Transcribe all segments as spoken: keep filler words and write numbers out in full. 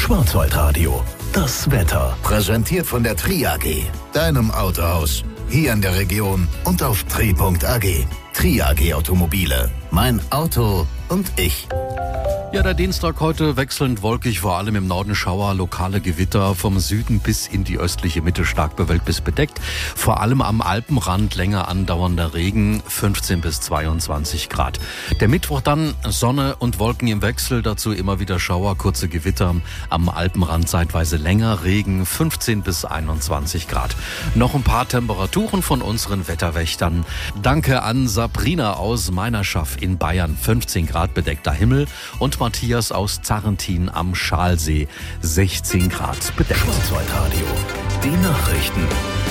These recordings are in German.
Schwarzwaldradio, das Wetter. Präsentiert von der Tri A G, deinem Autohaus. Hier in der Region und auf tri punkt a g. Tri A G Automobile. Mein Auto und ich. Ja, der Dienstag heute wechselnd wolkig, vor allem im Norden Schauer, lokale Gewitter, vom Süden bis in die östliche Mitte stark bewölkt bis bedeckt. Vor allem am Alpenrand länger andauernder Regen, fünfzehn bis zweiundzwanzig Grad. Der Mittwoch dann Sonne und Wolken im Wechsel, dazu immer wieder Schauer, kurze Gewitter, am Alpenrand zeitweise länger Regen, fünfzehn bis einundzwanzig Grad. Noch ein paar Temperaturen von unseren Wetterwächtern. Danke an Sabrina aus Meinerschaff in Bayern, fünfzehn Grad bedeckter Himmel, und Matthias aus Zarrentin am Schalsee, sechzehn Grad bedeckt. Schwarzwaldradio, die Nachrichten.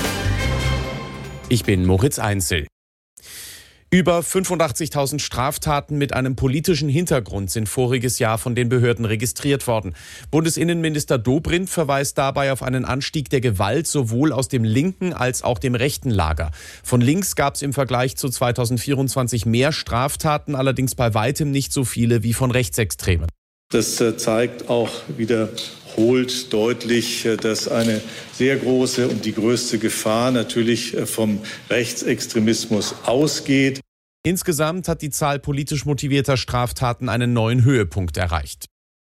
Ich bin Moritz Einzel. Über fünfundachtzigtausend Straftaten mit einem politischen Hintergrund sind voriges Jahr von den Behörden registriert worden. Bundesinnenminister Dobrindt verweist dabei auf einen Anstieg der Gewalt sowohl aus dem linken als auch dem rechten Lager. Von links gab es im Vergleich zu zweitausendvierundzwanzig mehr Straftaten, allerdings bei weitem nicht so viele wie von Rechtsextremen. Das zeigt auch wiederholt deutlich, dass eine sehr große und die größte Gefahr natürlich vom Rechtsextremismus ausgeht. Insgesamt hat die Zahl politisch motivierter Straftaten einen neuen Höhepunkt erreicht.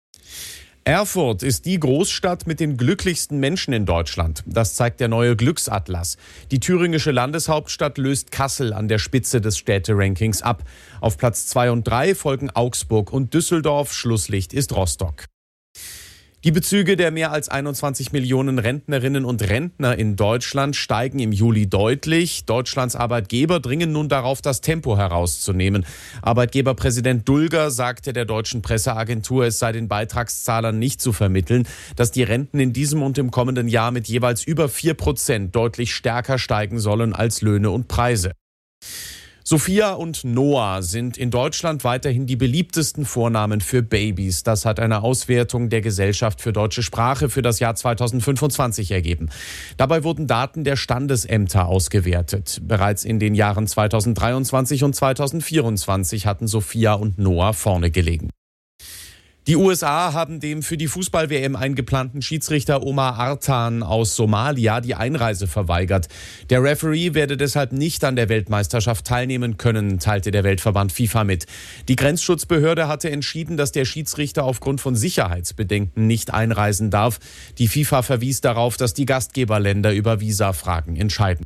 Erfurt ist die Großstadt mit den glücklichsten Menschen in Deutschland. Das zeigt der neue Glücksatlas. Die thüringische Landeshauptstadt löst Kassel an der Spitze des Städterankings ab. Auf Platz zwei und drei folgen Augsburg und Düsseldorf. Schlusslicht ist Rostock. Die Bezüge der mehr als einundzwanzig Millionen Rentnerinnen und Rentner in Deutschland steigen im Juli deutlich. Deutschlands Arbeitgeber dringen nun darauf, das Tempo herauszunehmen. Arbeitgeberpräsident Dulger sagte der deutschen Presseagentur, es sei den Beitragszahlern nicht zu vermitteln, dass die Renten in diesem und im kommenden Jahr mit jeweils über vier Prozent deutlich stärker steigen sollen als Löhne und Preise. Sophia und Noah sind in Deutschland weiterhin die beliebtesten Vornamen für Babys. Das hat eine Auswertung der Gesellschaft für deutsche Sprache für das Jahr zweitausendfünfundzwanzig ergeben. Dabei wurden Daten der Standesämter ausgewertet. Bereits in den Jahren zweitausenddreiundzwanzig und zweitausendvierundzwanzig hatten Sophia und Noah vorne gelegen. Die U S A haben dem für die Fußball-W M eingeplanten Schiedsrichter Omar Artan aus Somalia die Einreise verweigert. Der Referee werde deshalb nicht an der Weltmeisterschaft teilnehmen können, teilte der Weltverband FIFA mit. Die Grenzschutzbehörde hatte entschieden, dass der Schiedsrichter aufgrund von Sicherheitsbedenken nicht einreisen darf. Die FIFA verwies darauf, dass die Gastgeberländer über Visafragen entscheiden.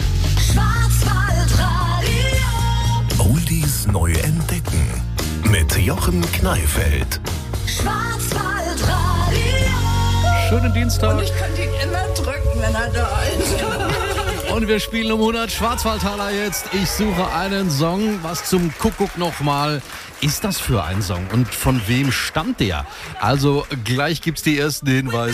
Oldies neu entdecken mit Jochen Kneifeld. Schwarzwaldradio. Schönen Dienstag. Und ich könnte ihn immer drücken, wenn er da ist. Und wir spielen um hundert Schwarzwaldtaler jetzt. Ich suche einen Song. Was zum Kuckuck nochmal ist das für ein Song? Und von wem stammt der? Also gleich gibt's die ersten Hinweise.